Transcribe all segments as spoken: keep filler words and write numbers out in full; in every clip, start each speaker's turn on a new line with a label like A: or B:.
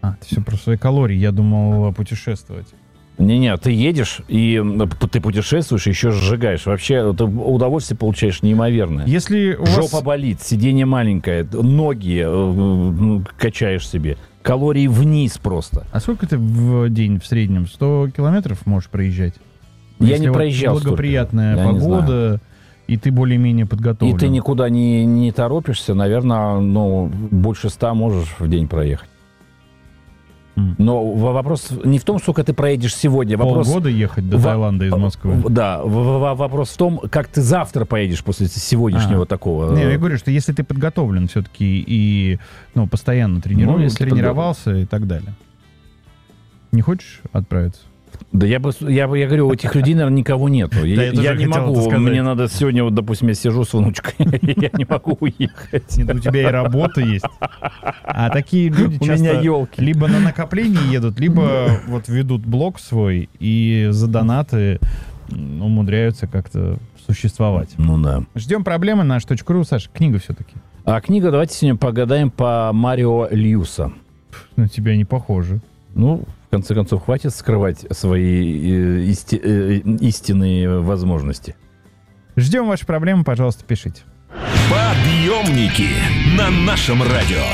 A: А, ты все про свои калории. Я думал путешествовать.
B: Не-не, ты едешь, и ты путешествуешь, и еще сжигаешь. Вообще, ты удовольствие получаешь неимоверное.
A: Если у
B: Жопа
A: вас...
B: болит, сиденье маленькое, ноги э, качаешь себе. Калории вниз просто.
A: А сколько ты в день в среднем? сто километров можешь проезжать?
B: Я
A: Если
B: не
A: вот
B: проезжал
A: благоприятная
B: столько.
A: погода, и ты более-менее подготовлен.
B: И ты никуда не, не торопишься, наверное, ну, больше ста можешь в день проехать. Mm. Но вопрос не в том, сколько ты проедешь сегодня. Вопрос...
A: Полгода ехать до в... Таиланда из Москвы.
B: Да, вопрос в том, как ты завтра поедешь после сегодняшнего а. такого.
A: Не, я говорю, что если ты подготовлен все-таки и ну, постоянно тренируешь, ну, если тренировался подготовлен. И так далее. Не хочешь отправиться?
B: Да я бы, я, я говорю, у этих людей, наверное, никого нету. Я, я не могу, мне надо сегодня, вот, допустим, я сижу с внучкой, я не могу уехать.
A: Нет, у тебя и работа есть. А такие люди часто либо на накоплении едут, либо вот ведут блог свой и за донаты умудряются как-то существовать.
B: Ну да.
A: Ждем проблемы наш точка ру. Саша, книга все-таки.
B: А книга, давайте сегодня погадаем по Марио Льюса.
A: На тебя не похоже.
B: Ну, в конце концов, хватит скрывать свои исти- истинные возможности.
A: Ждем ваши проблемы, пожалуйста, пишите.
C: Подъемники на нашем радио.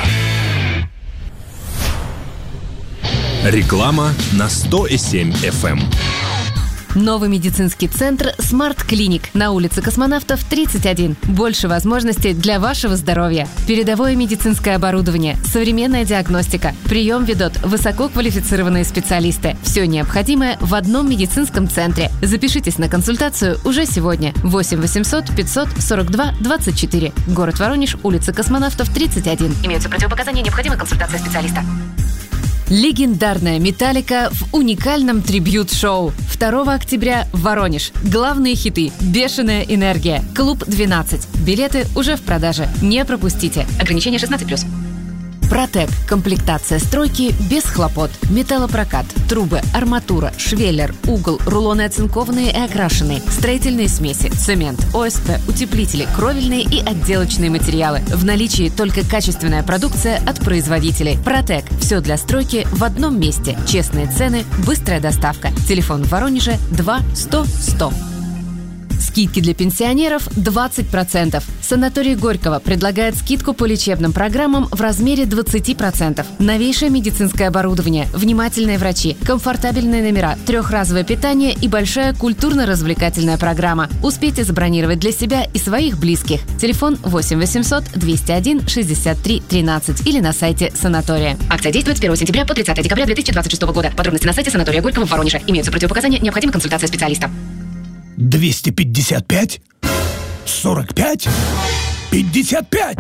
C: Реклама на сто семь эф эм.
D: Новый медицинский центр «Смарт Клиник» на улице Космонавтов, тридцать один. Больше возможностей для вашего здоровья. Передовое медицинское оборудование, современная диагностика. Прием ведут высококвалифицированные специалисты. Все необходимое в одном медицинском центре. Запишитесь на консультацию уже сегодня. восемь восемьсот пятьсот сорок два двадцать четыре. Город Воронеж, улица Космонавтов, тридцать один. Имеются противопоказания, необходима консультация специалиста. Легендарная «Металлика» в уникальном трибьют-шоу. второго октября Воронеж. Главные хиты «Бешеная энергия», «Клуб двенадцать». Билеты уже в продаже. Не пропустите. Ограничение шестнадцать плюс. Протек. Комплектация стройки без хлопот. Металлопрокат, трубы, арматура, швеллер, угол, рулоны оцинкованные и окрашенные, строительные смеси, цемент, ОСП, утеплители, кровельные и отделочные материалы. В наличии только качественная продукция от производителей. Протек. Все для стройки в одном месте. Честные цены, быстрая доставка. Телефон в Воронеже два сто сто. Скидки для пенсионеров двадцать процентов. Санаторий Горького предлагает скидку по лечебным программам в размере двадцать процентов. Новейшее медицинское оборудование, внимательные врачи, комфортабельные номера, трехразовое питание и большая культурно-развлекательная программа. Успейте забронировать для себя и своих близких. Телефон восемь восемьсот двести один шестьдесят три тринадцать или на сайте санатория. Акция действует с первого сентября по тридцатое декабря две тысячи двадцать шестого года. Подробности на сайте санатория Горького в Воронеже. Имеются противопоказания, необходима консультация специалиста.
E: двести пятьдесят пять сорок пять пятьдесят пять.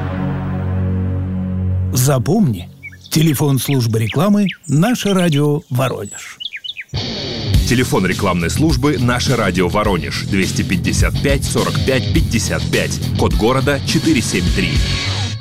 E: Запомни, телефон службы рекламы «Наше радио Воронеж».
C: Телефон рекламной службы «Наше радио Воронеж» двести пятьдесят пять сорок пять пятьдесят пять. Код города четыреста семьдесят три.